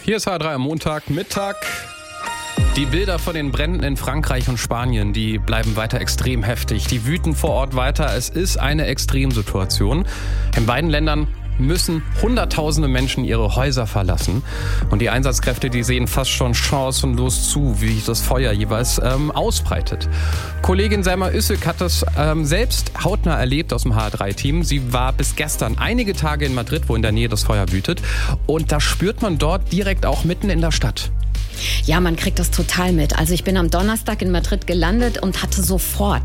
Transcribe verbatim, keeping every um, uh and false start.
Hier ist H drei am Montag, Mittag. Die Bilder von den Bränden in Frankreich und Spanien, die bleiben weiter extrem heftig. Die wüten vor Ort weiter. Es ist eine Extremsituation. In beiden Ländern müssen Hunderttausende Menschen ihre Häuser verlassen. Und die Einsatzkräfte, die sehen fast schon chancenlos zu, wie sich das Feuer jeweils ähm, ausbreitet. Kollegin Selma Üssig hat das ähm, selbst hautnah erlebt aus dem H drei Team. Sie war bis gestern einige Tage in Madrid, wo in der Nähe das Feuer wütet. Und da spürt man dort direkt auch mitten in der Stadt. Ja, man kriegt das total mit. Also ich bin am Donnerstag in Madrid gelandet und hatte sofort